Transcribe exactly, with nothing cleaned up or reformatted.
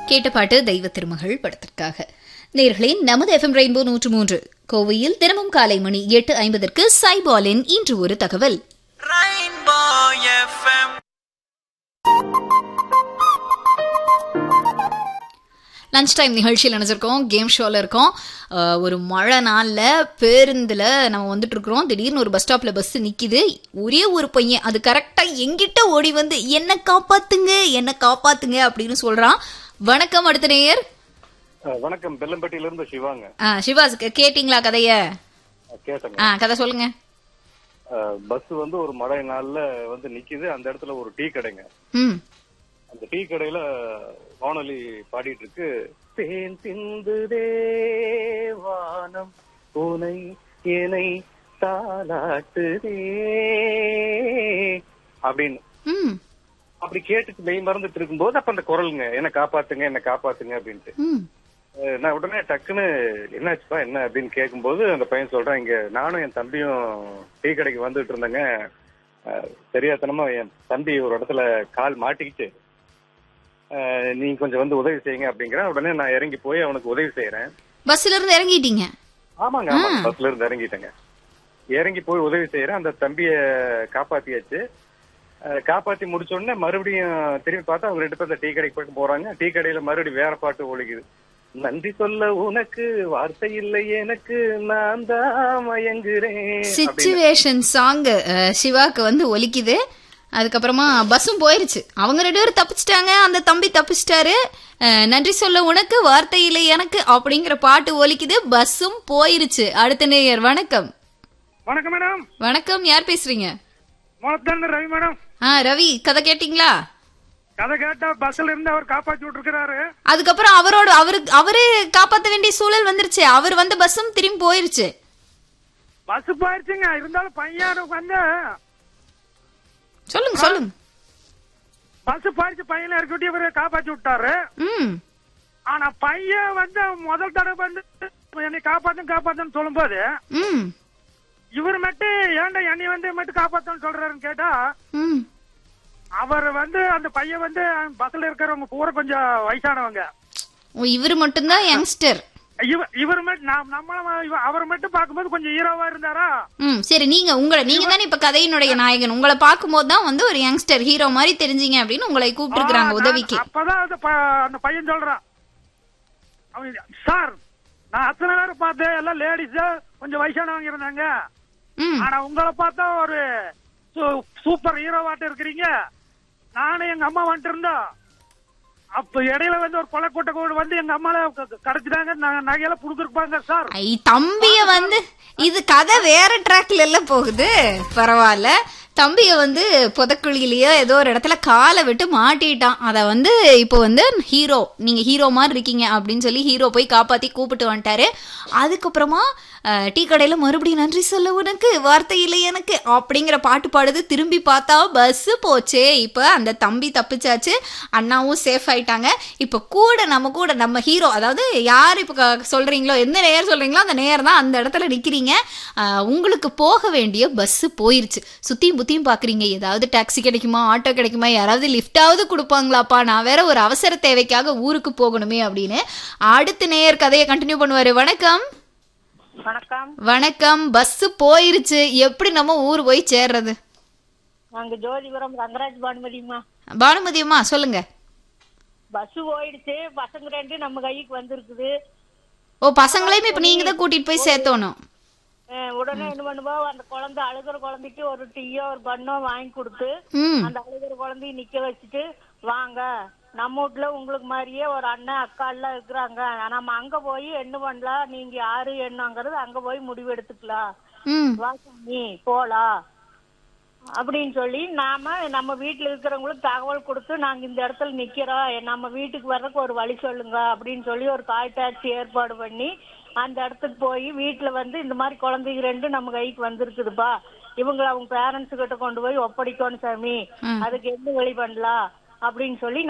கேட்ட பாட்டு தெய்வ திருமகள் படத்திற்காக. நேயர்களே, நமது எஃப்எம் ரெயின்போ நூற்று மூன்று கோவையில் தினமும் காலை மணி எட்டு ஐம்பதற்கு சைபாலின் இன்று ஒரு தகவல். லஞ்ச் டைம் நிகழ்ச்சியில் நினைச்சிருக்கோம், கேம் ஷோல இருக்கோம். ஒரு மழை நாள்ல பேருந்துல நம்ம வந்துட்டு இருக்கிறோம். திடீர்னு ஒரு பஸ் ஸ்டாப்ல பஸ் நிக்குது. ஒரே ஒரு பையன் அது கரெக்டா எங்கிட்ட ஓடி வந்து என்ன காப்பாத்துங்க என்ன காப்பாத்துங்க அப்படின்னு சொல்றான். வணக்கம். அடுத்த நேயர். வணக்கம். பெல்லம்பட்டியில இருந்து சிவாங்க. சிவா, கேட்டீங்களா கதைய? கேட்டேங்க. கதை சொல்லுங்க. பஸ் வந்து ஒரு மழை நாள்ல வந்து நிக்குது. அந்த இடத்துல ஒரு டீ கடைங்க. அந்த டீ கடையில வானொலி பாடிட்டு இருக்கு. தேன் சிந்துதே வானம் பூனை ஏனை தாலாட்டுதே அப்படின்னு அப்படி கேட்டுட்டு மெய் மறந்துட்டு இருக்கும்போது அப்ப அந்த குரலுங்க, என்ன காப்பாத்துங்க என்ன காப்பாத்துங்க அப்படின்ட்டு. நான் உடனே டக்குன்னு என்னாச்சுப்பா என்ன அப்படின்னு கேட்கும்போது அந்த பையன் சொல்றான், இங்க நானும் என் தம்பியும் டீ கடைக்கு வந்துட்டு இருந்தேங்க. தெரியாதனமா என் தம்பி ஒரு இடத்துல கால் மாட்டிக்கிட்டு, நீங்க கொஞ்சம் வந்து உதவி செய்யுங்க அப்படிங்கிற. உடனே நான் இறங்கி போய் அவனுக்கு உதவி செய்யறேன். பஸ்ல இருந்து இறங்கிட்டீங்க? ஆமாங்க, ஆமாங்க, பஸ்ல இருந்து இறங்கிட்டேங்க. இறங்கி போய் உதவி செய்யறேன். அந்த தம்பிய காப்பாத்தியாச்சு. காப்பாத்தி முடிச்ச உடனே மறுபடியும் திரும்பி பார்த்தா அவங்க ரெண்டு பேரும் டீ கடைக்கு போய் போறாங்க. டீ கடையில மறுபடியும் வேற பாட்டு ஒழிக்குது. நன்றி சொல்ல உனக்கு வார்த்தை இல்லை எனக்கு, நான் தான் மயங்குறேன். சிச்சுவேஷன் சாங் சிவாக்கு வந்து ஒலிக்குது. அதுக்கப்புறமா பஸ்ஸும் போயிருச்சு. அவங்க ரெண்டு பேரும் தப்பிச்சிட்டாங்க. அந்த தம்பி தப்பிச்சிட்டாரு. நன்றி சொல்ல உனக்கு வார்த்தை இல்லை எனக்கு அப்படிங்கிற பாட்டு ஒலிக்குது. பஸ்ஸும் போயிருச்சு. அடுத்த நேயர். வணக்கம். வணக்கம் மேடம். வணக்கம். யார் பேசுறீங்க? ரவி மேடம். ஆ ரவி, கதை கேட்டீங்களா? கதை கேட்டா பஸ்ல இருந்து அவர் காப்பாத்தி விட்டுருக்காரு. அதுக்கப்புறம் அவரோட அவரு அவரே காப்பாத்த வேண்டிய சூழல் வந்துருச்சு. அவர் வந்து பஸ்ஸும் திரும்பி போயிருச்சு. பஸ் போயிருச்சுங்க. இருந்தாலும் பையன் வந்து சொல்லுங்க சொல்லுங்க. பஸ் போயிருச்சு, பையனை இறக்கி இவரை காப்பாத்தி விட்டாரு. ஆனா பையன் வந்து முதல் தடவை வந்து என்னை காப்பாத்து காப்பாத்துன்னு சொல்லும் போது இவர் மட்டும் ஏன்டா என்னை வந்து மட்டும் காப்பாத்தன்னு சொல்றாருன்னு கேட்டா, அவர் வந்து அந்த பையன் வந்து பஸ்ல இருக்கிறவங்க பூரா கொஞ்சம் வயசானவங்க. இவரு மட்டும்தான் யங்ஸ்டர். இவர் மட்டும் நம்மள அவர் மட்டும் பாக்கும்போது கொஞ்சம் ஹீரோவா இருந்தாரா? ம் சரி, நீங்க உங்களை நீங்க தானே இப்ப கதையினுடைய நாயகன். உங்களை பாக்கும்போது தான் வந்து ஒரு யங்ஸ்டர் ஹீரோ மாதிரி தெரிஞ்சீங்க அப்படின்னு உங்களை கூப்பிட்டுருக்காங்க உதவிக்கு. அப்பதான் அந்த பையன் சொல்றான், சார் நான் அத்தனை பேரை பார்த்தேன், எல்லாம் லேடிஸ் கொஞ்சம் வயசானவங்க இருந்தாங்க. ஆனா உங்களை பார்த்தா ஒரு சூப்பர் ஹீரோவாட்ட இருக்கிறீங்க. நானும் எங்க அம்மா வந்துட்டு இருந்தோம். அப்ப இடையில வந்து ஒரு கொலை கூட்ட கூட வந்து எங்க அம்மால கடைச்சிட்டாங்க. நகையெல்லாம் புடுக்கிருப்பாங்க சார். தம்பிய வந்து இது கதை வேற ட்ராக்ல எல்லாம் போகுது. பரவாயில்ல. தம்பிய வந்து புதக்குழியிலயோ ஏதோ ஒரு இடத்துல காலை விட்டு மாட்டிட்டான். அத வந்து இப்போ வந்து ஹீரோ, நீங்க ஹீரோ மாதிரி இருக்கீங்க அப்படின்னு சொல்லி ஹீரோ போய் காப்பாத்தி கூப்பிட்டு வந்துட்டாரு. அதுக்கப்புறமா டீ கடையில மறுபடியும் நன்றி சொல்ல உனக்கு வார்த்தை இல்லை எனக்கு அப்படிங்கிற பாட்டு பாடுது. திரும்பி பார்த்தா பஸ் போச்சே. இப்ப அந்த தம்பி தப்பிச்சாச்சு, அண்ணாவும் சேஃப் ஆயிட்டாங்க. இப்ப கூட நம்ம கூட நம்ம ஹீரோ, அதாவது யார் இப்ப சொல்றீங்களோ, எந்த நேயர் சொல்றீங்களோ அந்த நேயர் தான் அந்த இடத்துல நிக்கிறீங்க. உங்களுக்கு போக வேண்டிய பஸ் போயிருச்சு. சுத்தியும் புத்தியும் பாக்குறீங்க, ஏதாவது டாக்ஸி கிடைக்குமா, ஆட்டோ கிடைக்குமா, யாராவது லிப்டாவது கொடுப்பாங்களாப்பா, நான் வேற ஒரு அவசர தேவைக்காக ஊருக்கு போகணுமே அப்படின்னு. அடுத்த நேயர் கதையை கண்டினியூ பண்ணுவாரு. வணக்கம். வணக்கம். வணக்கம். பஸ் போயிருச்சு, எப்படி நம்ம ஊர் போய் சேர்றது? நாங்க ஜோதிபுரம் ரங்கராஜ் பானுமதிமா. பானுமதியம்மா சொல்லுங்க. பஸ் போயிடுச்சு, பசங்க ரெண்டு நம்ம கைக்கு வந்திருக்குது. ஓ, பசங்களையும் இப்ப நீங்க தான் கூட்டிட்டு போய் சேர்த்தணும். உடனே என்ன பண்ணுவோம், அந்த குழந்தை அழுகிற குழந்தைக்கு ஒரு டீயோ ஒரு பண்ணோ வாங்கி கொடுத்து அந்த அழுகிற குழந்தைய நிக்க வச்சுட்டு, வாங்க நம்ம வீட்டுல உங்களுக்கு மாதிரியே ஒரு அண்ணன் அக்கா எல்லாம் இருக்கிறாங்க, நம்ம அங்க போய் என்ன பண்ணலாம், நீங்க யாரு என்னங்கிறது அங்க போய் முடிவு எடுத்துக்கலாம், வா சாமி போலாம் அப்படின்னு சொல்லி நாம நம்ம வீட்டுல இருக்கிறவங்களுக்கு தகவல் கொடுத்து, நாங்க இந்த இடத்துல நிக்கிறோம், நம்ம வீட்டுக்கு வர்றதுக்கு ஒரு வழி சொல்லுங்க அப்படின்னு சொல்லி ஒரு கால் டாக்ஸி ஏற்பாடு பண்ணி அந்த இடத்துக்கு போய் வீட்டுல வந்து இந்த மாதிரி குழந்தைங்க ரெண்டு நம்ம கைக்கு வந்திருக்குதுப்பா, இவங்க அவங்க பேரண்ட்ஸ் கிட்ட கொண்டு போய் ஒப்படைக்கணும் சாமி, அதுக்கு என்ன வழி பண்ணலாம் அப்படின்னு சொல்லி